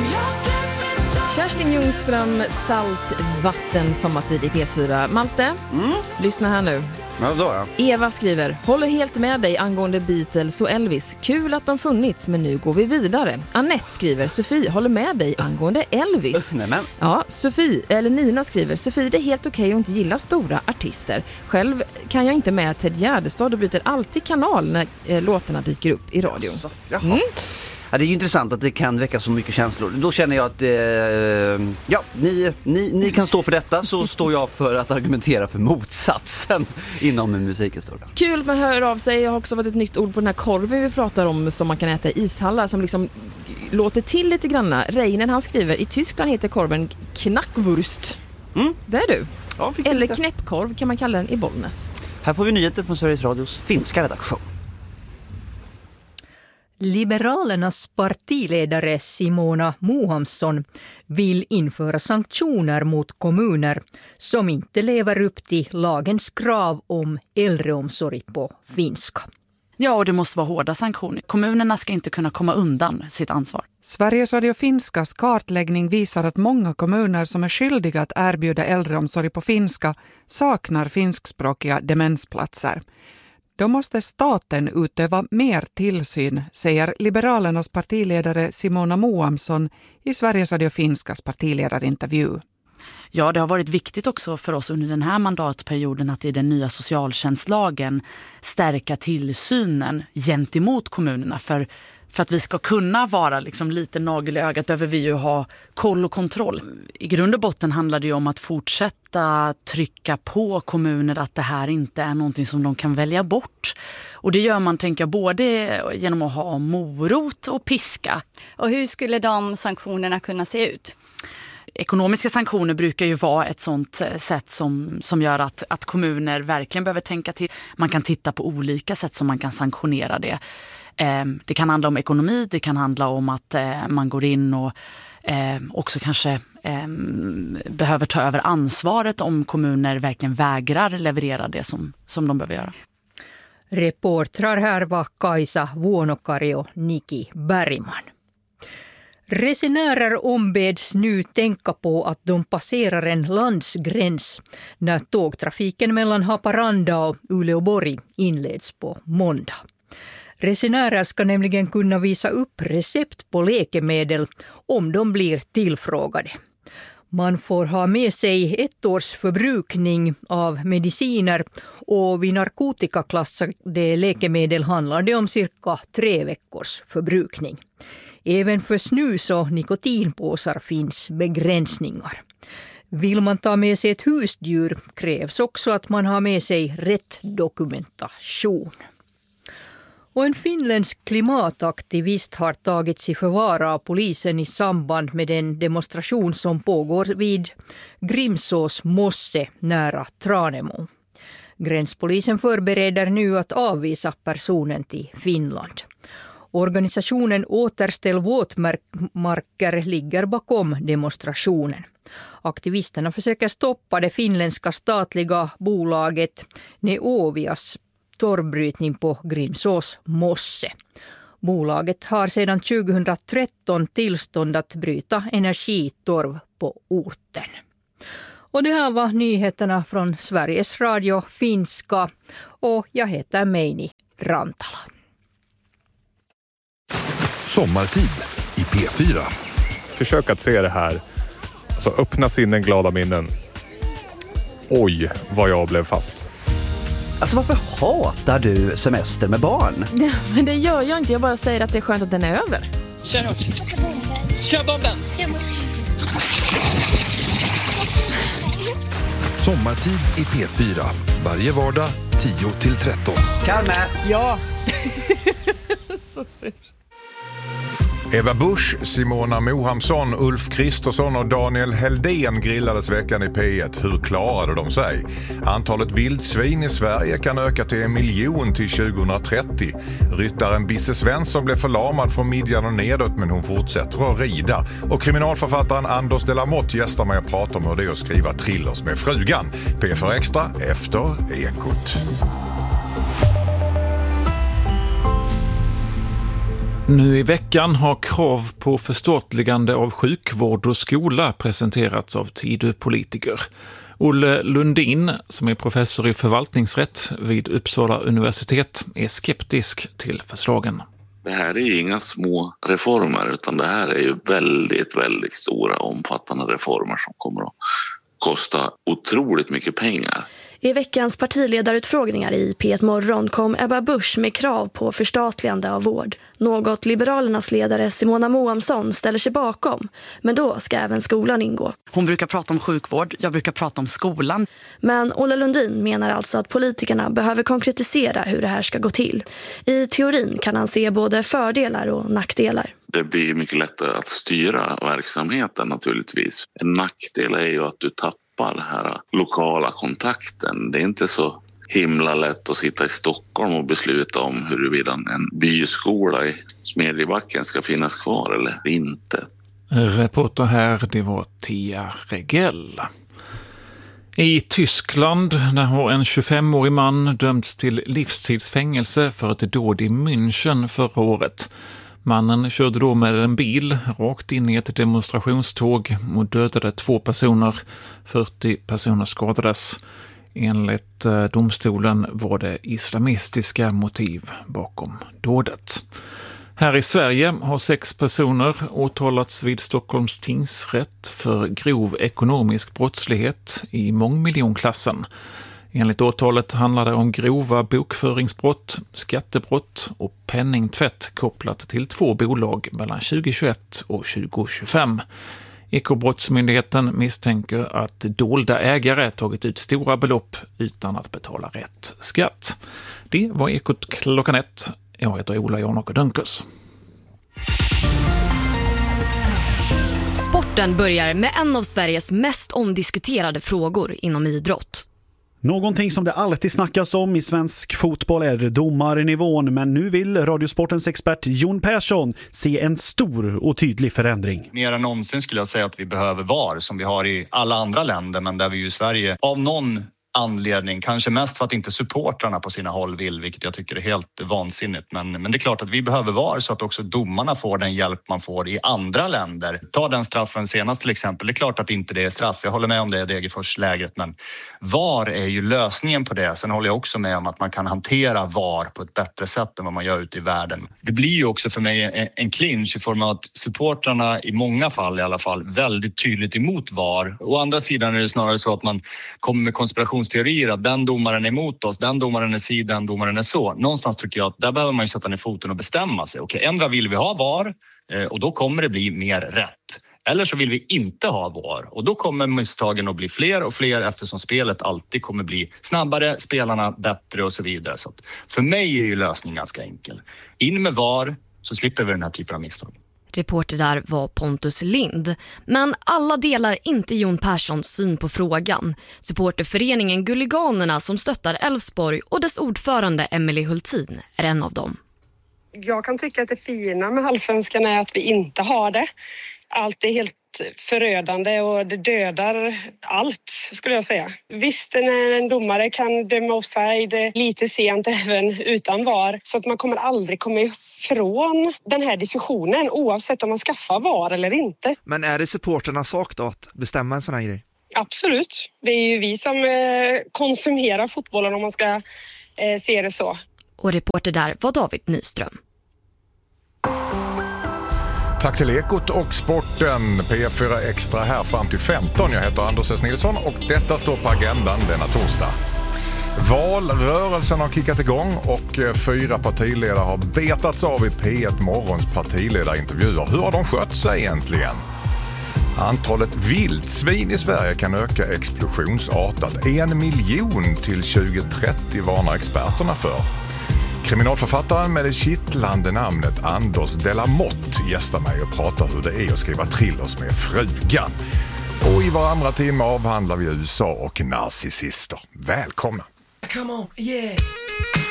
Kerstin Ljungström, Saltvatten, sommartid i P4. Malte, lyssna här nu. Ja, då. Eva skriver: håller helt med dig angående Beatles och Elvis. Kul att de funnits, men nu går vi vidare. Annette skriver: Sofie, håller med dig angående Elvis. Nämen. Ja, Nina skriver: Sofie, det är helt okej att inte gilla stora artister. Själv kan jag inte med Ted Gärdestad och byter alltid kanal när låtarna dyker upp i radion. Jaha. Ja, det är ju intressant att det kan väcka så mycket känslor. Då känner jag att ni kan stå för detta, så står jag för att argumentera för motsatsen inom musikhistoria. Kul att man hör av sig. Jag har också fått ett nytt ord på den här korven vi pratar om som man kan äta i ishallar, som liksom låter till lite granna. Reinen, han skriver: i Tyskland heter korven Knackwurst. Det är du. Ja, eller knäppkorv kan man kalla den i Bollnäs. Här får vi nyheter från Sveriges Radios finska redaktion. Liberalernas partiledare Simona Mohamsson vill införa sanktioner mot kommuner som inte lever upp till lagens krav om äldreomsorg på finska. Ja, och det måste vara hårda sanktioner. Kommunerna ska inte kunna komma undan sitt ansvar. Sveriges Radio Finskas kartläggning visar att många kommuner som är skyldiga att erbjuda äldreomsorg på finska saknar finskspråkiga demensplatser. Då måste staten utöva mer tillsyn, säger Liberalernas partiledare Simona Mohamsson i Sveriges Radio Finskas partiledarintervju. Ja, det har varit viktigt också för oss under den här mandatperioden att i den nya socialtjänstlagen stärka tillsynen gentemot kommunerna. För att vi ska kunna vara liksom lite nagel i ögat behöver vi ju ha koll och kontroll. I grund och botten handlar det ju om att fortsätta trycka på kommuner att det här inte är någonting som de kan välja bort. Och det gör man, tänker jag, både genom att ha morot och piska. Och hur skulle de sanktionerna kunna se ut? Ekonomiska sanktioner brukar ju vara ett sånt sätt som gör att kommuner verkligen behöver tänka till. Man kan titta på olika sätt som man kan sanktionera det. Det kan handla om ekonomi, det kan handla om att man går in och också kanske behöver ta över ansvaret om kommuner verkligen vägrar leverera det som de behöver göra. Reportrar här var Kaisa Vuonokari och Niki Bergman. Resenärer ombeds nu tänka på att de passerar en landsgräns när tågtrafiken mellan Haparanda och Uleåborg inleds på måndag. Resenärer ska nämligen kunna visa upp recept på läkemedel om de blir tillfrågade. Man får ha med sig 1 års förbrukning av mediciner och vid narkotikaklassade läkemedel handlar det om cirka 3 veckors förbrukning. Även för snus och nikotinpåsar finns begränsningar. Vill man ta med sig ett husdjur krävs också att man har med sig rätt dokumentation. Och en finländsk klimataktivist har tagits i förvar av polisen i samband med en demonstration som pågår vid Grimsås mosse nära Tranemo. Gränspolisen förbereder nu att avvisa personen till Finland. Organisationen Återställ våtmarker ligger bakom demonstrationen. Aktivisterna försöker stoppa det finländska statliga bolaget Neovias torvbrytning på Grimsås mosse. Bolaget har sedan 2013 tillstånd att bryta energitorv på orten. Och det här var nyheterna från Sveriges Radio Finska och jag heter Meini Rantala. Sommartid i P4. Försök att se det här. Alltså öppna sinnen, glada minnen. Oj, vad jag blev fast. Alltså varför hatar du semester med barn? Men det gör jag inte, jag bara säger att det är skönt att den är över. Kör hårt. Kör bollen. Sommartid i P4. Varje vardag 10-13. Kalme! Ja. Så synd. Eva Busch, Simona Mohamsson, Ulf Kristersson och Daniel Heldén grillades veckan i P1. Hur klarade de sig? Antalet vildsvin i Sverige kan öka till 1 miljon till 2030. Ryttaren Bisse Svensson blev förlamad från midjan och nedåt, men hon fortsätter att rida. Och kriminalförfattaren Anders de la Motte gästar med att prata om hur det är att skriva thrillers med frugan. P4 Extra efter Ekot. Nu i veckan har krav på förstatligande av sjukvård och skola presenterats av Tidöpolitiker. Olle Lundin, som är professor i förvaltningsrätt vid Uppsala universitet, är skeptisk till förslagen. Det här är ju inga små reformer, utan det här är ju väldigt, väldigt stora, omfattande reformer som kommer att kosta otroligt mycket pengar. I veckans partiledarutfrågningar i P1 Morgon kom Ebba Busch med krav på förstatligande av vård. Något Liberalernas ledare Simona Mohamsson ställer sig bakom, men då ska även skolan ingå. Hon brukar prata om sjukvård, jag brukar prata om skolan. Men Olle Lundin menar alltså att politikerna behöver konkretisera hur det här ska gå till. I teorin kan han se både fördelar och nackdelar. Det blir mycket lättare att styra verksamheten naturligtvis. En nackdel är ju att du tappar den här lokala kontakten. Det är inte så himla lätt att sitta i Stockholm och besluta om huruvida en byskola i Smedjebacken ska finnas kvar eller inte. Reporter här, det var Tia Regell. I Tyskland där har en 25-årig man dömts till livstidsfängelse för ett dåd i München förra året. Mannen körde då med en bil rakt in i ett demonstrationståg och dödade 2 personer. 40 personer skadades. Enligt domstolen var det islamistiska motiv bakom dådet. Här i Sverige har 6 personer åtalats vid Stockholms tingsrätt för grov ekonomisk brottslighet i mångmiljonklassen. Enligt åtalet handlar det om grova bokföringsbrott, skattebrott och penningtvätt kopplat till 2 bolag mellan 2021 och 2025. Ekobrottsmyndigheten misstänker att dolda ägare tagit ut stora belopp utan att betala rätt skatt. Det var Ekot klockan 1. Jag heter Ola Janok Dunkers. Sporten börjar med en av Sveriges mest omdiskuterade frågor inom idrott. Någonting som det alltid snackas om i svensk fotboll är domarnivån, men nu vill Radiosportens expert Jon Persson se en stor och tydlig förändring. Mer än någonsin skulle jag säga att vi behöver VAR som vi har i alla andra länder, men där vi ju i Sverige av någon anledning, kanske mest för att inte supportrarna på sina håll vill, vilket jag tycker är helt vansinnigt. Men det är klart att vi behöver VAR så att också domarna får den hjälp man får i andra länder. Ta den straffen senast till exempel. Det är klart att inte det är straff. Jag håller med om det Degerfors-läget, men VAR är ju lösningen på det. Sen håller jag också med om att man kan hantera VAR på ett bättre sätt än vad man gör ute i världen. Det blir ju också för mig en clinch i form av att supportrarna i många fall i alla fall väldigt tydligt emot VAR. Å andra sidan är det snarare så att man kommer med konspirationsteorier att den domaren är emot oss, den domaren är si, den domaren är så. Någonstans tycker jag att där behöver man ju sätta ner foten och bestämma sig. Okej, ändra vill vi ha VAR och då kommer det bli mer rätt. Eller så vill vi inte ha VAR och då kommer misstagen att bli fler och fler eftersom spelet alltid kommer bli snabbare, spelarna bättre och så vidare. Så att för mig är ju lösningen ganska enkel. In med VAR så slipper vi den här typen av misstag. Reporter där var Pontus Lind. Men alla delar inte Jon Perssons syn på frågan. Supporterföreningen Gulliganerna som stöttar Elfsborg och dess ordförande Emelie Hultin är en av dem. Jag kan tycka att det fina med allsvenskan är att vi inte har det. Allt är helt förödande och det dödar allt, skulle jag säga. Visst, när en domare kan döma offside lite sent även utan VAR, så att man kommer aldrig komma ifrån den här diskussionen oavsett om man skaffar VAR eller inte. Men är det supporternas sak då att bestämma en sån här grej? Absolut. Det är ju vi som konsumerar fotbollen om man ska se det så. Och reporter där var David Nyström. Tack till Ekot och sporten. P4 Extra här fram till 15. Jag heter Anders S. Nilsson och detta står på agendan denna torsdag. Valrörelsen har kickat igång och 4 partiledare har betats av i P1 Morgons partiledarintervjuer. Hur har de skött sig egentligen? Antalet vildsvin i Sverige kan öka explosionsartat. 1 miljon till 2030 varnar experterna för. Kriminalförfattaren med det kittlande namnet Anders Delamotte gästar mig och pratar hur det är att skriva thrillers med frugan. Och i var andra timme avhandlar vi USA och narcissister. Välkomna! Come on, yeah.